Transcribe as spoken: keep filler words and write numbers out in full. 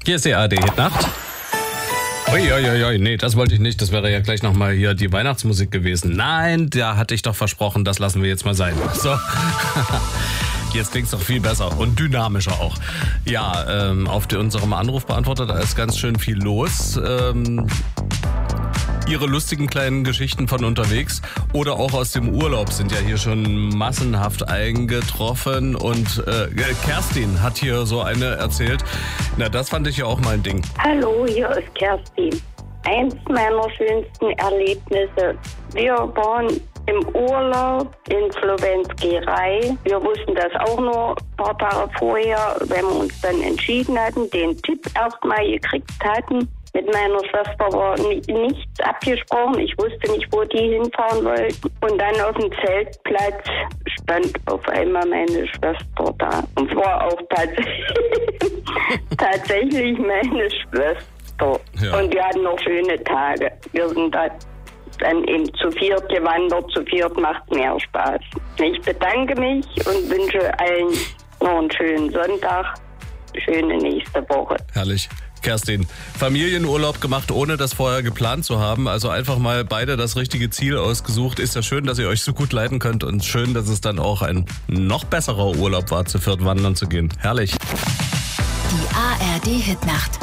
Hier ist die A R D-Hitnacht. Uiuiui, nee, das wollte ich nicht. Das wäre ja gleich nochmal hier die Weihnachtsmusik gewesen. Nein, da hatte ich doch versprochen, das lassen wir jetzt mal sein. So. Jetzt klingt's doch viel besser und dynamischer auch. Ja, ähm, auf die, unserem Anrufbeantworter, da ist ganz schön viel los. Ähm, Ihre lustigen kleinen Geschichten von unterwegs oder auch aus dem Urlaub sind ja hier schon massenhaft eingetroffen. Und äh, Kerstin hat hier so eine erzählt. Na, das fand ich ja auch mein Ding. Hallo, hier ist Kerstin. Eins meiner schönsten Erlebnisse. Wir waren im Urlaub in Slowenskei. Wir wussten das auch nur ein paar Tage vorher, wenn wir uns dann entschieden hatten, den Tipp erstmal gekriegt hatten. Mit meiner Schwester war nichts abgesprochen. Ich wusste nicht, wo die hinfahren wollten. Und dann auf dem Zeltplatz stand auf einmal meine Schwester da. Und es war auch tatsächlich, tatsächlich meine Schwester. Ja. Und wir hatten noch schöne Tage. Wir sind da dann eben zu viert gewandert. Zu viert macht mehr Spaß. Ich bedanke mich und wünsche allen noch einen schönen Sonntag. Schöne nächste Woche. Herrlich. Kerstin, Familienurlaub gemacht, ohne das vorher geplant zu haben. Also einfach mal beide das richtige Ziel ausgesucht. Ist ja schön, dass ihr euch so gut leiten könnt und schön, dass es dann auch ein noch besserer Urlaub war, zu viert wandern zu gehen. Herrlich. Die A R D-Hitnacht.